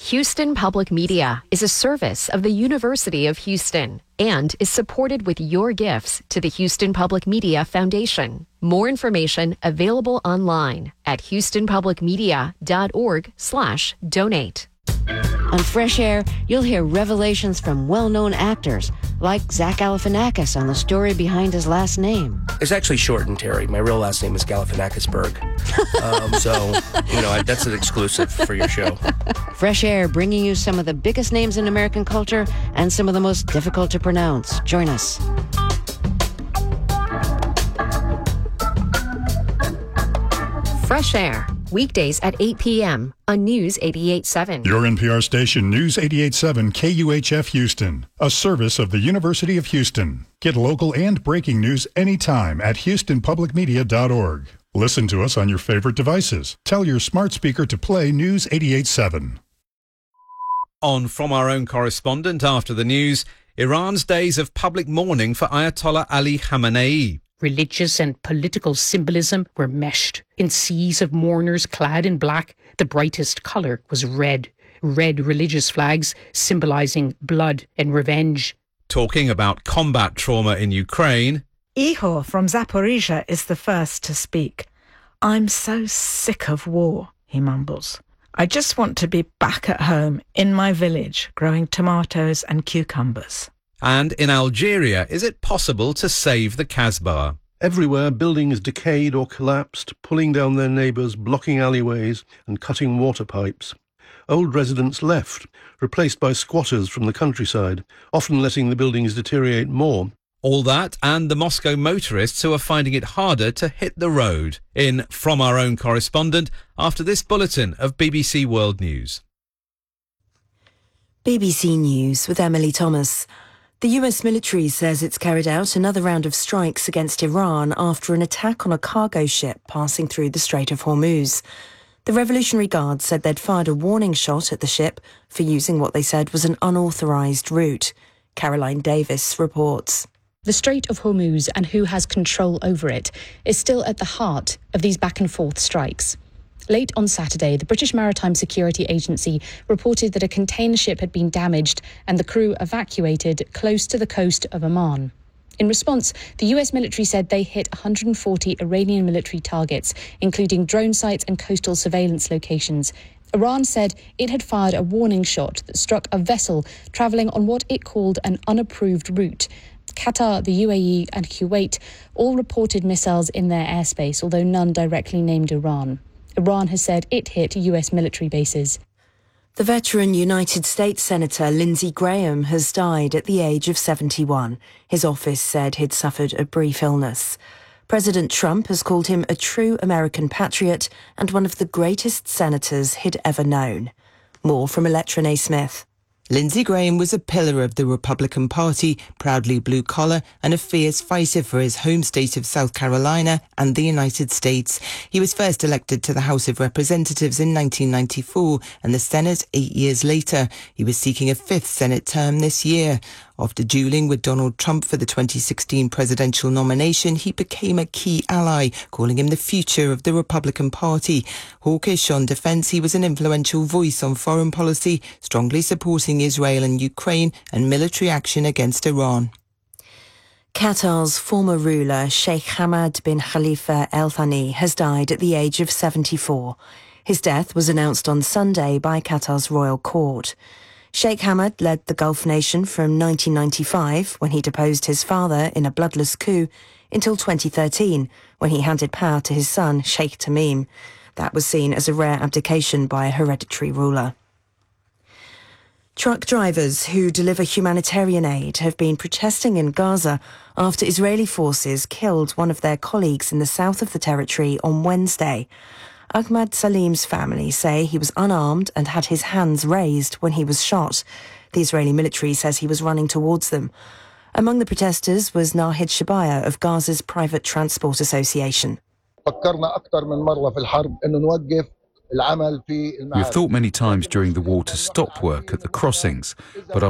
Houston Public Media is a service of the University of Houston and is supported with your gifts to the Houston Public Media Foundation. More information available online at houstonpublicmedia.org/donate. On Fresh Air, you'll hear revelations from well-known actors like Zach Galifianakis on the story behind his last name. It's actually shortened, Terry. My real last name is Galifianakisberg. That's an exclusive for your show. Fresh Air, bringing you some of the biggest names in American culture and some of the most difficult to pronounce. Join us. Fresh Air, weekdays at 8 p.m. on News 88.7. Your NPR station, News 88.7 KUHF Houston, a service of the University of Houston. Get local and breaking news anytime at houstonpublicmedia.org. Listen to us on your favorite devices. Tell your smart speaker to play News 88.7. On From Our Own Correspondent after the news, Iran's days of public mourning for Ayatollah Ali Khamenei. Religious and political symbolism were meshed in seas of mourners clad in black. The brightest colour was red. Red religious flags symbolising blood and revenge. Talking about combat trauma in Ukraine, Ihor from Zaporizhia is the first to speak. "I'm so sick of war," he mumbles. "I just want to be back at home in my village growing tomatoes and cucumbers." and in Algeria, is it possible to save the Kasbah? Everywhere, buildings decayed or collapsed, pulling down their neighbours, blocking alleyways and cutting water pipes. Old residents left, replaced by squatters from the countryside, often letting the buildings deteriorate more. All that and the Moscow motorists who are finding it harder to hit the road. In From Our Own Correspondent, after this bulletin of BBC World News. BBC News with Emily Thomas. The US military says it's carried out another round of strikes against Iran after an attack on a cargo ship passing through the Strait of Hormuz. The Revolutionary Guard said they'd fired a warning shot at the ship for using what they said was an unauthorised route. Caroline Davis reports. The Strait of Hormuz and who has control over it is still at the heart of these back and forth strikes. Late on Saturday, the British Maritime Security Agency reported that a container ship had been damaged and the crew evacuated close to the coast of Oman. In response, the US military said they hit 140 Iranian military targets, including drone sites and coastal surveillance locations. Iran said it had fired a warning shot that struck a vessel travelling on what it called an unapproved route. Qatar, the UAE and Kuwait all reported missiles in their airspace, although none directly named Iran. Iran has said it hit US military bases. The veteran United States Senator Lindsey Graham has died at the age of 71. His office said he'd suffered a brief illness. President Trump has called him a true American patriot and one of the greatest senators he'd ever known. More from Electra Smith. Lindsey Graham was a pillar of the Republican Party, proudly blue-collar and a fierce fighter for his home state of South Carolina and the United States. He was first elected to the House of Representatives in 1994 and the Senate 8 years later. He was seeking a fifth Senate term this year. After dueling with Donald Trump for the 2016 presidential nomination, he became a key ally, calling him the future of the Republican Party. Hawkish on defence, he was an influential voice on foreign policy, strongly supporting Israel and Ukraine and military action against Iran. Qatar's former ruler, Sheikh Hamad bin Khalifa Al Thani, has died at the age of 74. His death was announced on Sunday by Qatar's royal court. Sheikh Hamad led the Gulf nation from 1995, when he deposed his father in a bloodless coup, until 2013, when he handed power to his son, Sheikh Tamim. That was seen as a rare abdication by a hereditary ruler. Truck drivers who deliver humanitarian aid have been protesting in Gaza after Israeli forces killed one of their colleagues in the south of the territory on Wednesday. Ahmad Salim's family say he was unarmed and had his hands raised when he was shot. The Israeli military says he was running towards them. Among the protesters was Nahid Shabaya of Gaza's Private Transport Association. We've thought many times during the war to stop work at the crossings, but